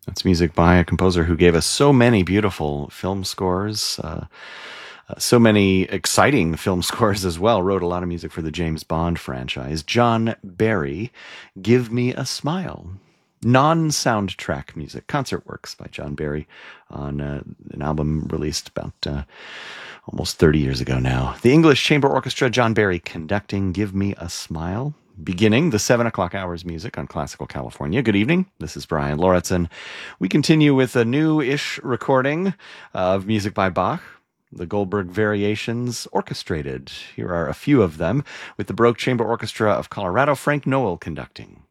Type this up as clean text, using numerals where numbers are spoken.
That's music by a composer who gave us so many beautiful film scores, so many exciting film scores as well. Wrote a lot of music for the James Bond franchise. John Barry, Give Me a Smile. Non-soundtrack music, concert works by John Barry on an album released about almost 30 years ago now. The English Chamber Orchestra, John Barry conducting Give Me a Smile. Beginning the 7 o'clock hours music on Classical California. Good evening. This is Brian Lauritsen. We continue with a new-ish recording of music by Bach, the Goldberg Variations orchestrated. Here are a few of them with the Baroque Chamber Orchestra of Colorado, Frank Noel conducting.